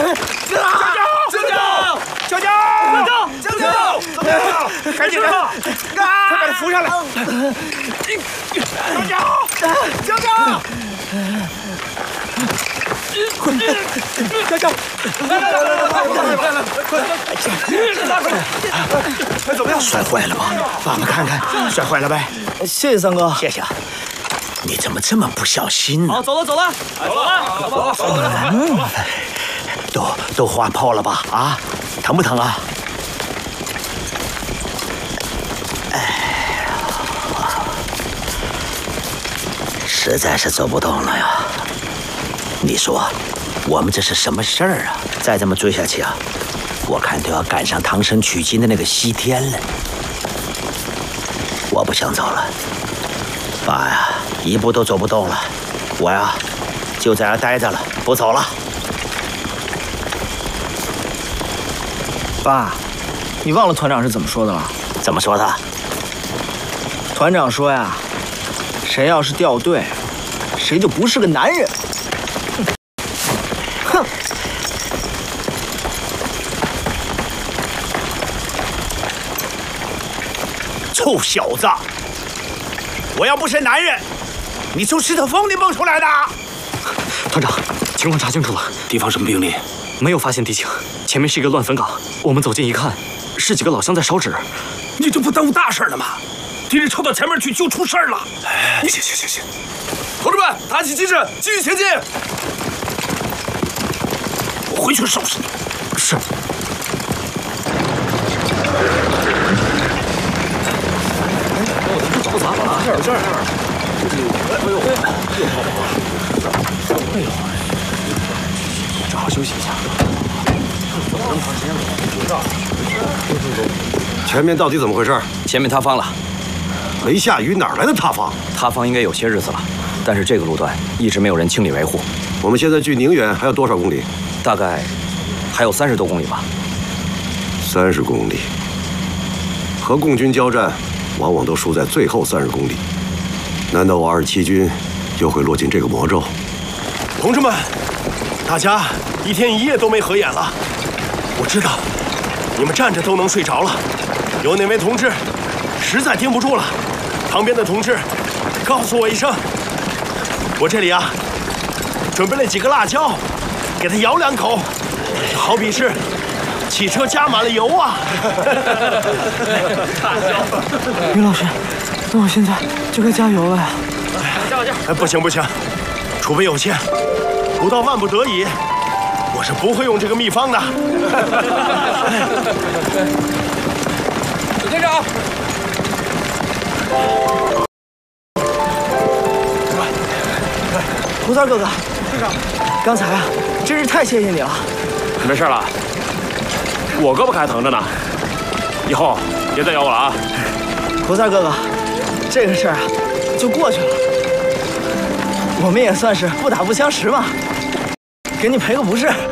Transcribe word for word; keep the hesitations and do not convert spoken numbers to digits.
救救救救救救！赶紧的，快把他扶上来！救救救救！快！救救！来来来来来来来！快！快怎么样？ 摔坏了吧？爸爸看看，摔坏了呗。 谢谢三哥， 谢谢。你怎么这么不小心呢？ 好，走了走了，走了，走吧走了。 嗯，都都划破了吧？啊，疼不疼啊？哎，实在是走不动了呀。你说，我们这是什么事儿啊？再这么追下去啊，我看都要赶上唐僧取经的那个西天了。我不想走了，爸呀，一步都走不动了，我呀就在这待着了，不走了。 爸，你忘了团长是怎么说的了？ 怎么说的？ 团长说呀，谁要是掉队，谁就不是个男人。哼！ 臭小子！我要不是男人，你从石头缝里蹦出来的！ 团长，情况查清楚了， 敌方什么兵力？ 没有发现敌情，前面是一个乱坟岗。我们走近一看，是几个老乡在烧纸。 你这不耽误大事了吗？敌人冲到前面去就出事了。 哎，行行行行， 同志们，打起精神，继续前进！我回去收拾你。 是。找砸了，这儿这儿。哎呦，又跑跑了。哎呦，正好休息一下。这么长时间了， 前面到底怎么回事？ 前面塌方了。 没下雨，哪来的塌方？ 塌方应该有些日子了，但是这个路段一直没有人清理维护。 我们现在距宁远还有多少公里？ 大概还有三十多公里吧。 三十公里。和共军交战，往往都输在最后三十公里。难道我二十七军又会落进这个魔咒？ 同志们，大家一天一夜都没合眼了。我知道，你们站着都能睡着了。有哪位同志实在盯不住了，旁边的同志告诉我一声。我这里啊，准备了几个辣椒，给他咬两口，好比是汽车加满了油啊。 于老师，那我现在就该加油了呀。 加油加油！哎，不行不行，储备有限，不到万不得已，我是不会用这个秘方的。队长， 胡三哥哥，队长，刚才啊，真是太谢谢你了。 没事了，我胳膊还疼着呢，以后别再咬我了啊。 胡三哥哥，这个事儿啊，就过去了。我们也算是不打不相识嘛，给你赔个不是。